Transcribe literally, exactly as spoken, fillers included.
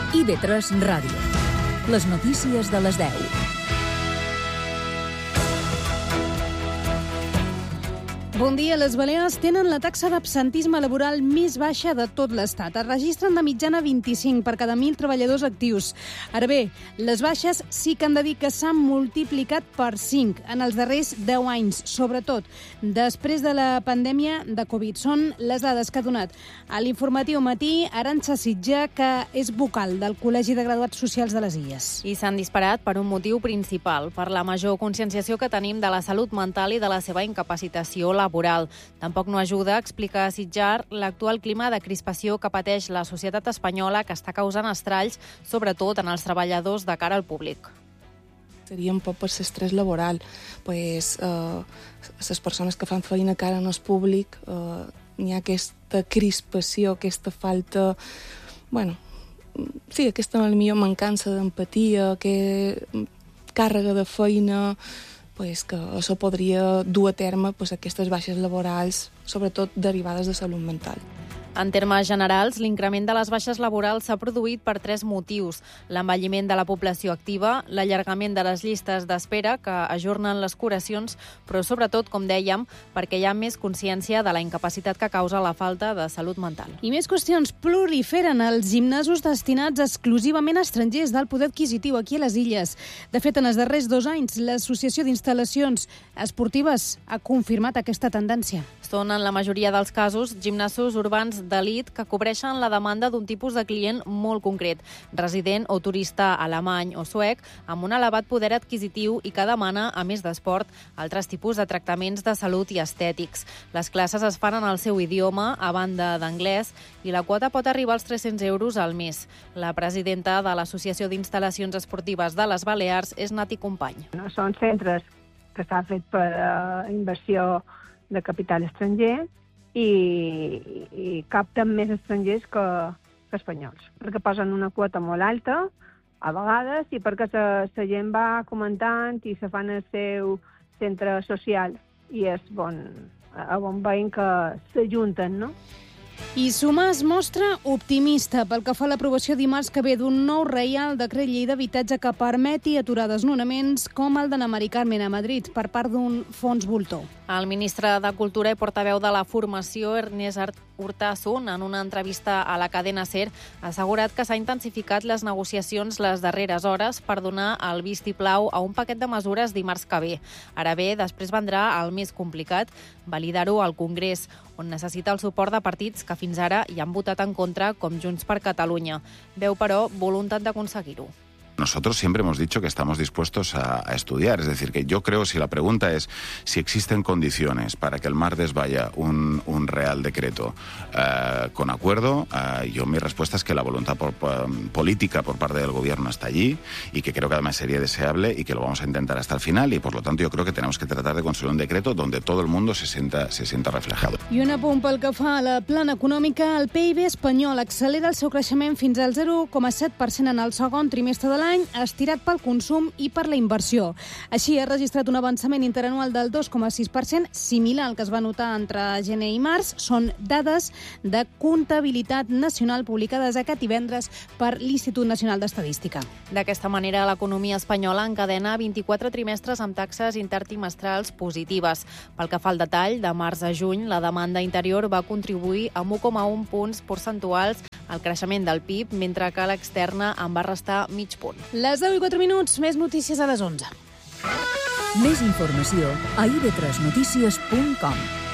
I V tres Ràdio. Les notícies de les deu. Bon dia. Les Balears tenen la taxa d'absentisme laboral més baixa de tot l'Estat. Es registren de mitjana vint-i-cinc per cada mil treballadors actius. Ara bé, les baixes sí que han de dir que s'han multiplicat per cinc en els darrers deu anys, sobretot després de la pandèmia de Covid. Són les dades que ha donat a l'informatiu Matí Arantxa Sitjà, que és vocal del Col·legi de Graduats Socials de les Illes. I s'han disparat per un motiu principal, per la major conscienciació que tenim de la salut mental i de la seva incapacitació laboral. Tampoc no ajuda a explicar a Sitjar l'actual clima de crispació que pateix la societat espanyola, que està causant estralls, sobretot en els treballadors de cara al públic. Seria un poc per l'estrès laboral. Pues, eh, les persones que fan feina cara en el públic, eh, hi ha aquesta crispació, aquesta falta... Bueno, sí, aquesta millor mancança d'empatia, que càrrega de feina... Pues que això podria dur a terme pues, aquestes baixes laborals, sobretot derivades de salut mental. En termes generals, l'increment de les baixes laborals s'ha produït per tres motius. L'envelliment de la població activa, l'allargament de les llistes d'espera, que ajornen les curacions, però sobretot, com dèiem, perquè hi ha més consciència de la incapacitat que causa la falta de salut mental. I més qüestions proliferen als gimnasos destinats exclusivament a estrangers del poder adquisitiu aquí a les Illes. De fet, en els darrers dos anys, l'Associació d'Instal·lacions Esportives ha confirmat aquesta tendència. Són, en la majoria dels casos, gimnasos urbans d'elit que cobreixen la demanda d'un tipus de client molt concret, resident o turista alemany o suec, amb un elevat poder adquisitiu i que demana, a més d'esport, altres tipus de tractaments de salut i estètics. Les classes es fan en el seu idioma, a banda d'anglès, i la quota pot arribar als tres-cents euros al mes. La presidenta de l'Associació d'Instal·lacions Esportives de les Balears és Nati Company. No, són centres que s'han fet per uh, inversió de capital estranger i, i capten més estrangers que, que espanyols, perquè posen una quota molt alta a vegades i perquè la gent va comentant i se fan el seu centre social i és bon, bon veient que s'ajunten, no? I Sumar es mostra optimista pel que fa a l'aprovació dimarts que ve d'un nou reial decret llei d'habitatge que permeti aturar desnonaments com el de Ana Mari Carmen a Madrid per part d'un fons voltor. El ministre de Cultura i portaveu de la formació, Ernest Urtasun, en una entrevista a la cadena SER, ha assegurat que s'ha intensificat les negociacions les darreres hores per donar el vistiplau a un paquet de mesures dimarts que ve. Ara bé, després vendrà el més complicat, validar-ho al Congrés, on necessita el suport de partits que fins ara hi han votat en contra, com Junts per Catalunya. Veu, però, voluntat d'aconseguir-ho. Nosotros siempre hemos dicho que estamos dispuestos a, a estudiar. Es decir, que yo creo, si la pregunta es si existen condiciones para que el martes vaya un, un real decreto eh, con acuerdo, eh, yo mi respuesta es que la voluntad por, por, política por parte del gobierno está allí y que creo que además sería deseable y que lo vamos a intentar hasta el final y por lo tanto yo creo que tenemos que tratar de construir un decreto donde todo el mundo se sienta, se sienta reflejado. I un apunt pel que fa a la plana econòmica, el P I B espanyol accelera el seu creixement fins al zero coma set per cent en el segon trimestre de l'any, estirat pel consum i per la inversió. Així, ha registrat un avançament interanual del dos coma sis per cent, similar al que es va notar entre gener i març. Són dades de comptabilitat nacional publicades aquest divendres per l'Institut Nacional d'Estadística. D'aquesta manera, l'economia espanyola encadena vint-i-quatre trimestres amb taxes intertrimestrals positives. Pel que fa al detall, de març a juny, la demanda interior va contribuir amb un coma un punts percentuals al creixement del P I B, mentre que l'externa en va restar mig punt. Les deu i quatre minuts, més notícies a les onze. Més informació a i ve tres notícies punt com.